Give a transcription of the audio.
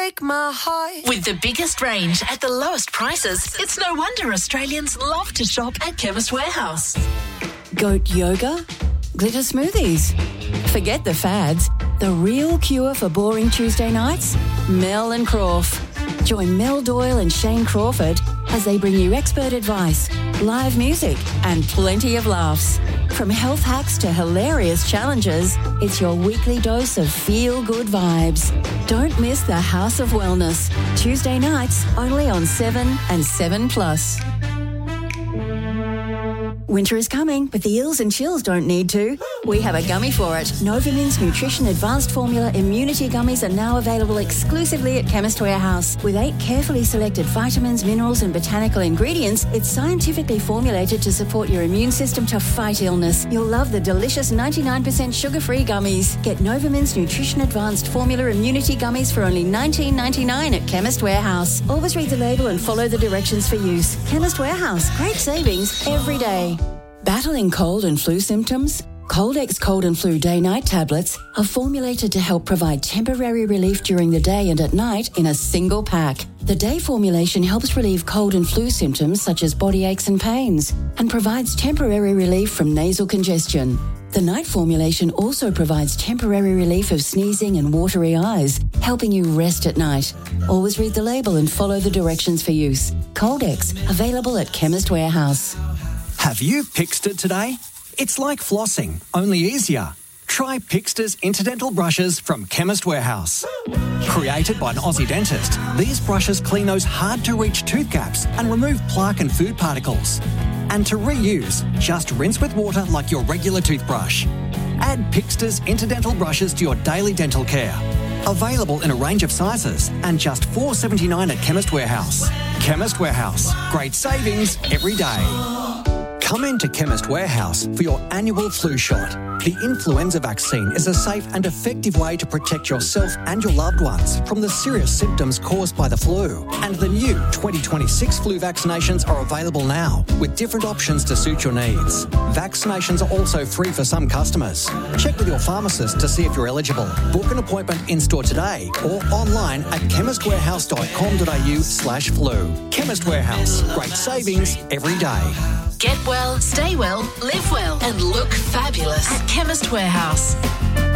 break my heart. With the biggest range at the lowest prices, it's no wonder Australians love to shop at Chemist Warehouse. Goat yoga? Glitter smoothies? Forget the fads. The real cure for boring Tuesday nights? Mel and Crawf. Join Mel Doyle and Shane Crawford as they bring you expert advice, live music and plenty of laughs. From health hacks to hilarious challenges, it's your weekly dose of feel-good vibes. Don't miss the House of Wellness. Tuesday nights only on 7 and 7+. Winter is coming, but the ills and chills don't need to. We have a gummy for it. Novomin's Nutrition Advanced Formula Immunity Gummies are now available exclusively at Chemist Warehouse. With 8 carefully selected vitamins, minerals and botanical ingredients, it's scientifically formulated to support your immune system to fight illness. You'll love the delicious 99% sugar-free gummies. Get Novomin's Nutrition Advanced Formula Immunity Gummies for only $19.99 at Chemist Warehouse. Always read the label and follow the directions for use. Chemist Warehouse. Great savings every day. Battling cold and flu symptoms? Cold-X Cold and Flu Day-Night tablets are formulated to help provide temporary relief during the day and at night in a single pack. The day formulation helps relieve cold and flu symptoms such as body aches and pains and provides temporary relief from nasal congestion. The night formulation also provides temporary relief of sneezing and watery eyes, helping you rest at night. Always read the label and follow the directions for use. Cold-X, available at Chemist Warehouse. Have you Pixted today? It's like flossing, only easier. Try Pixter's Interdental Brushes from Chemist Warehouse. Created by an Aussie dentist, these brushes clean those hard-to-reach tooth gaps and remove plaque and food particles. And to reuse, just rinse with water like your regular toothbrush. Add Pixter's Interdental Brushes to your daily dental care. Available in a range of sizes and just $4.79 at Chemist Warehouse. Chemist Warehouse. Great savings every day. Come into Chemist Warehouse for your annual flu shot. The influenza vaccine is a safe and effective way to protect yourself and your loved ones from the serious symptoms caused by the flu. And the new 2026 flu vaccinations are available now, with different options to suit your needs. Vaccinations are also free for some customers. Check with your pharmacist to see if you're eligible. Book an appointment in-store today or online at chemistwarehouse.com.au/flu. Chemist Warehouse. Great savings every day. Get well, stay well, live well and look fabulous at Chemist Warehouse.